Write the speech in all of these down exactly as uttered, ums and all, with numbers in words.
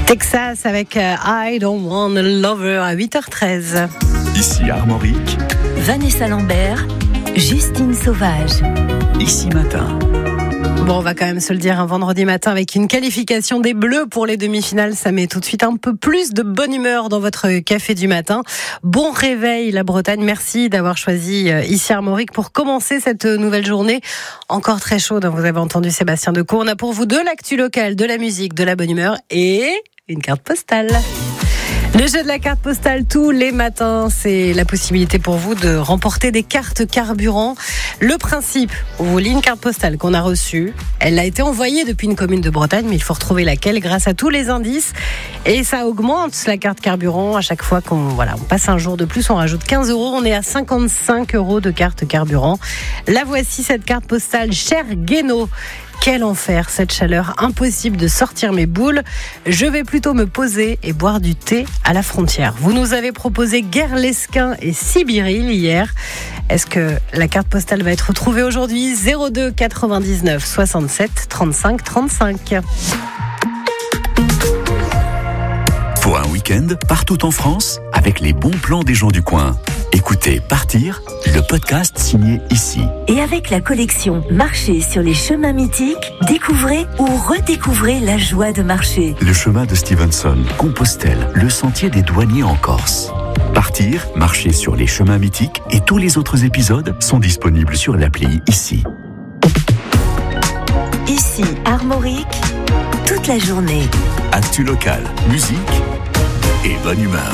Texas avec euh, I Don't Want a Lover à huit heures treize. Ici Armorique. Vanessa Lambert, Justine Sauvage. Ici Matin. Bon, on va quand même se le dire, un vendredi matin avec une qualification des Bleus pour les demi-finales, ça met tout de suite un peu plus de bonne humeur dans votre café du matin. Bon réveil la Bretagne, merci d'avoir choisi ici Armorique pour commencer cette nouvelle journée. Encore très chaude, vous avez entendu Sébastien Decaux. On a pour vous de l'actu locale, de la musique, de la bonne humeur et une carte postale. Le jeu de la carte postale tous les matins, c'est la possibilité pour vous de remporter des cartes carburant. Le principe, on vous lit une carte postale qu'on a reçue. Elle a été envoyée depuis une commune de Bretagne, mais il faut retrouver laquelle grâce à tous les indices. Et ça augmente la carte carburant à chaque fois qu'on voilà, on passe un jour de plus, on rajoute quinze euros. On est à cinquante-cinq euros de carte carburant. La voici, cette carte postale, cher Guénaud. Quel enfer, cette chaleur, impossible de sortir mes boules. Je vais plutôt me poser et boire du thé à la frontière. Vous nous avez proposé Guerlesquin et Sibiril hier. Est-ce que la carte postale va être retrouvée aujourd'hui ? zéro deux quatre-vingt-dix-neuf soixante-sept trente-cinq trente-cinq. Pour un week-end partout en France avec les bons plans des gens du coin. Écoutez Partir, le podcast signé Ici. Et avec la collection Marcher sur les chemins mythiques, découvrez ou redécouvrez la joie de marcher. Le chemin de Stevenson, Compostelle, le sentier des douaniers en Corse. Partir, marcher sur les chemins mythiques et tous les autres épisodes sont disponibles sur l'appli Ici. Ici Armorique, toute la journée. Actu local, musique et bonne humeur.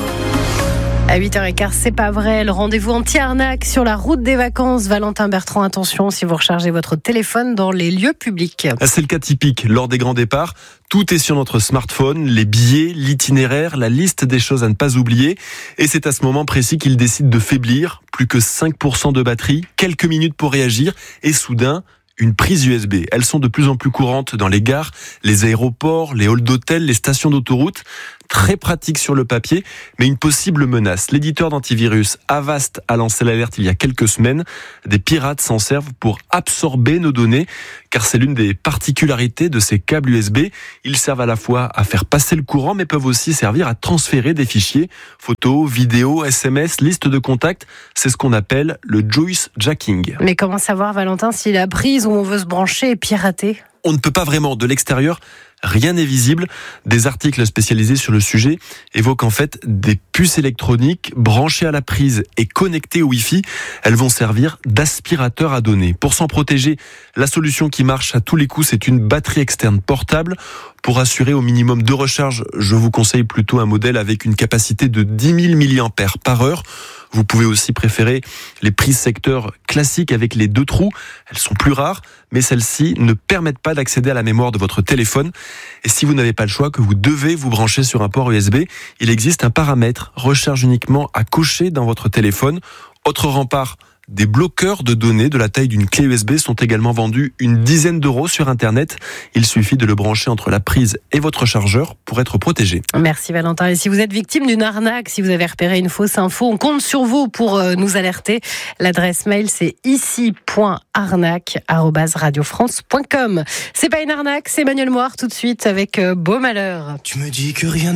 À huit heures quinze, c'est pas vrai. Le rendez-vous anti-arnaque sur la route des vacances. Valentin Bertrand, attention si vous rechargez votre téléphone dans les lieux publics. C'est le cas typique. Lors des grands départs, tout est sur notre smartphone, les billets, l'itinéraire, la liste des choses à ne pas oublier. Et c'est à ce moment précis qu'il décide de faiblir. Plus que cinq pour cent de batterie, quelques minutes pour réagir et soudain, une prise U S B. Elles sont de plus en plus courantes dans les gares, les aéroports, les halls d'hôtels, les stations d'autoroute. Très pratique sur le papier, mais une possible menace. L'éditeur d'antivirus Avast a lancé l'alerte il y a quelques semaines. Des pirates s'en servent pour absorber nos données, car c'est l'une des particularités de ces câbles U S B. Ils servent à la fois à faire passer le courant, mais peuvent aussi servir à transférer des fichiers, photos, vidéos, S M S, listes de contacts. C'est ce qu'on appelle le juice jacking. Mais comment savoir, Valentin, si la prise où on veut se brancher est piratée ? On ne peut pas vraiment. De l'extérieur, rien n'est visible. Des articles spécialisés sur le sujet évoquent en fait des puces électroniques branchées à la prise et connectées au Wi-Fi. Elles vont servir d'aspirateur à données. Pour s'en protéger, la solution qui marche à tous les coups, c'est une batterie externe portable. Pour assurer au minimum de recharge, je vous conseille plutôt un modèle avec une capacité de dix mille milliampères par heure. Vous pouvez aussi préférer les prises secteur classiques avec les deux trous. Elles sont plus rares, mais celles-ci ne permettent pas d'accéder à la mémoire de votre téléphone. Et si vous n'avez pas le choix, que vous devez vous brancher sur un port U S B, il existe un paramètre recharge uniquement à cocher dans votre téléphone. Autre rempart, des bloqueurs de données de la taille d'une clé U S B sont également vendus une dizaine d'euros sur Internet. Il suffit de le brancher entre la prise et votre chargeur pour être protégé. Merci Valentin. Et si vous êtes victime d'une arnaque, si vous avez repéré une fausse info, on compte sur vous pour nous alerter. L'adresse mail, c'est ici point arnaque arobase radio france point com. C'est pas une arnaque, c'est Emmanuel Moir tout de suite avec Beau Malheur. Tu me dis que rien